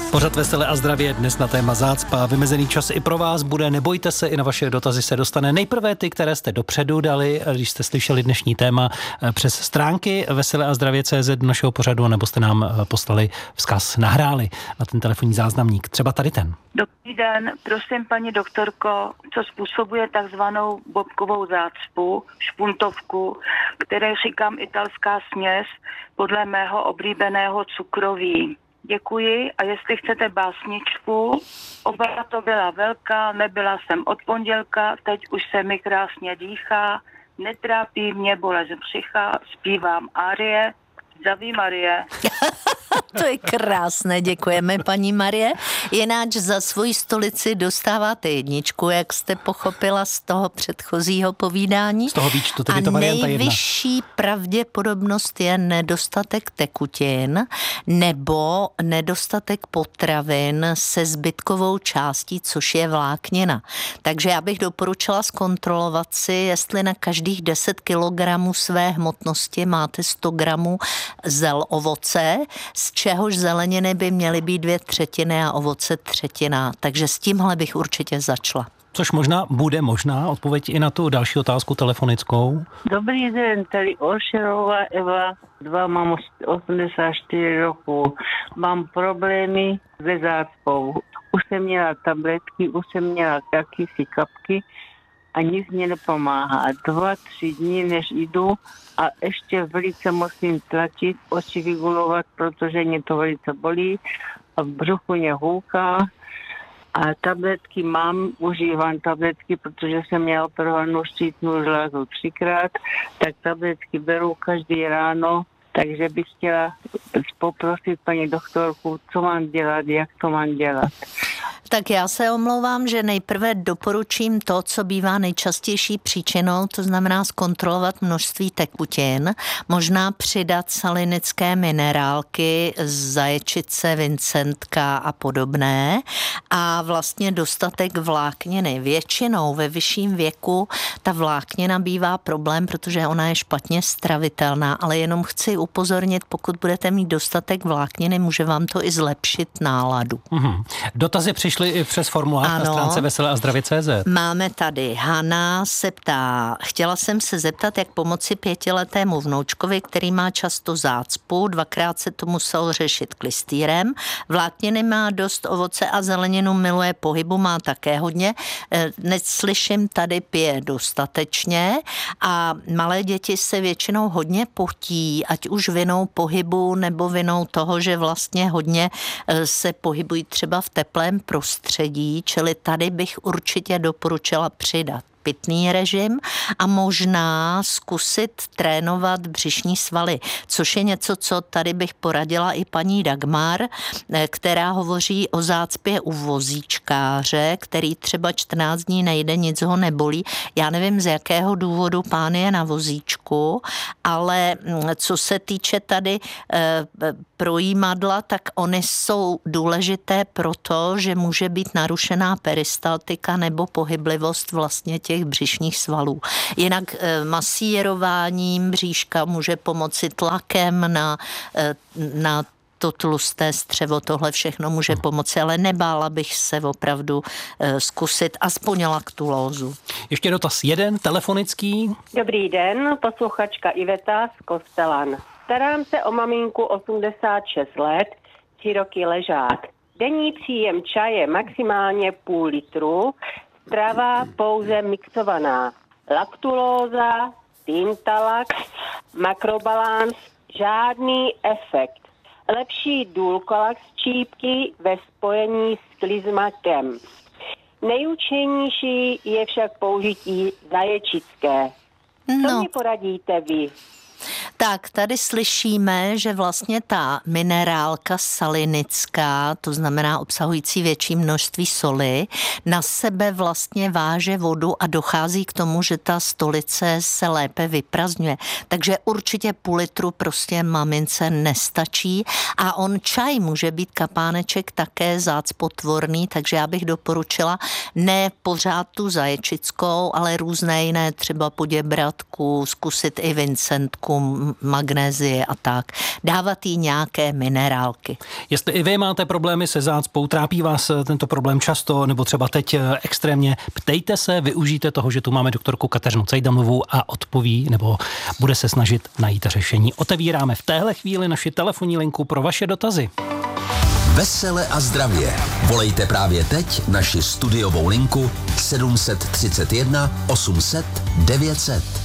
Pořad Veselé a zdravě dnes na téma zácpa. Vymezený čas i pro vás bude, nebojte se, i na vaše dotazy se dostane. Nejprve ty, které jste dopředu dali, když jste slyšeli dnešní téma přes stránky veseleazdravě.cz do našeho pořadu, nebo jste nám poslali vzkaz, nahráli na ten telefonní záznamník. Třeba tady ten. Dobrý den, prosím paní doktorko, co způsobuje takzvanou bobkovou zácpu, špuntovku, které říkám italská směs, podle mého oblíbeného cukroví. Děkuji a jestli chcete básničku, oba to byla velká, nebyla jsem od pondělka, teď už se mi krásně dýchá, netrápí mě bolest břicha, zpívám árie, zdraví Marie. To je krásné, děkujeme paní Marie. Jináč za svoji stolici dostáváte jedničku, jak jste pochopila z toho předchozího povídání. Z toho výčtu, tedy to varianta 1. Nejvyšší pravděpodobnost je nedostatek tekutin nebo nedostatek potravin se zbytkovou částí, což je vláknina. Takže já bych doporučila zkontrolovat si, jestli na každých 10 kilogramů své hmotnosti máte 100 gramů ovoce, z čehož zeleniny by měly být 2/3 a ovoce 1/3. Takže s tímhle bych určitě začala. Což bude možná odpověď i na tu další otázku telefonickou. Dobrý den, tady Oršerová Eva, mám 84 roků. Mám problémy se zácpou. Už jsem měla tabletky, už jsem měla jakýsi kapky a nic mě nepomáhá. 2-3 dní, než jdu, a ještě velice musím tlačit, oči vygulovat, protože mě to velice bolí a v bruchu mě houká. A tabletky užívám tabletky, protože jsem měla operovanou štítnou žlázu 3krát, tak tabletky beru každý ráno, takže bych chtěla poprosit paní doktorku, co mám dělat, jak to mám dělat. Tak já se omlouvám, že nejprve doporučím to, co bývá nejčastější příčinou, to znamená zkontrolovat množství tekutin, možná přidat salinické minerálky, zaječice, vincentka a podobné a vlastně dostatek vlákniny. Většinou ve vyšším věku ta vláknina bývá problém, protože ona je špatně stravitelná, ale jenom chci upozornit, pokud budete mít dostatek vlákniny, může vám to i zlepšit náladu. Dotazy přišly i přes formulář na stránce veseleazdravě.cz. Máme tady. Hana se ptá, chtěla jsem se zeptat, jak pomoci 5letému vnoučkovi, který má často zácpu, 2krát se to musel řešit klystýrem. Vlákniny má dost, ovoce a zeleninu miluje, pohybu má také hodně. Neslyším, tady pije dostatečně a malé děti se většinou hodně potí, ať už vinou pohybu nebo vinou toho, že vlastně hodně se pohybují třeba v teplém prostředí, čili tady bych určitě doporučila přidat pitný režim a možná zkusit trénovat břišní svaly, což je něco, co tady bych poradila i paní Dagmar, která hovoří o zácpě u vozíčkáře, který třeba 14 dní nejde, nic ho nebolí. Já nevím, z jakého důvodu pán je na vozíčku, ale co se týče tady projímadla, tak ony jsou důležité proto, že může být narušená peristaltika nebo pohyblivost vlastně těch břišních svalů. Jinak masírováním bříška může pomoci tlakem na to tlusté střevo, tohle všechno může pomoci, ale nebála bych se opravdu zkusit aspoň laktulózu. Ještě dotaz jeden, telefonický. Dobrý den, posluchačka Iveta z Kostelan. Starám se o maminku 86 let, 3 roky ležák. Denní příjem čaje maximálně půl litru, strava pouze mixovaná. Laktulóza, Tintalax, makrobalans, žádný efekt. Lepší Dulcolax čípky ve spojení s klizmakem. Nejúčinnější je však použití zaječické. Co mi poradíte vy? Tak, tady slyšíme, že vlastně ta minerálka salinická, to znamená obsahující větší množství soli, na sebe vlastně váže vodu a dochází k tomu, že ta stolice se lépe vyprazdňuje. Takže určitě půl litru prostě mamince nestačí a on čaj může být kapáneček také zácpotvorný, takže já bych doporučila ne pořád tu zaječickou, ale různé jiné, třeba poděbratku, zkusit i vincentku, magnézie a tak. Dávat jí nějaké minerálky. Jestli i vy máte problémy se zácpou, trápí vás tento problém často, nebo třeba teď extrémně, ptejte se, využijte toho, že tu máme doktorku Kateřinu Cejdamovou a odpoví, nebo bude se snažit najít řešení. Otevíráme v téhle chvíli naši telefonní linku pro vaše dotazy. Vesele a zdravě. Volejte právě teď naši studiovou linku 731 800 900.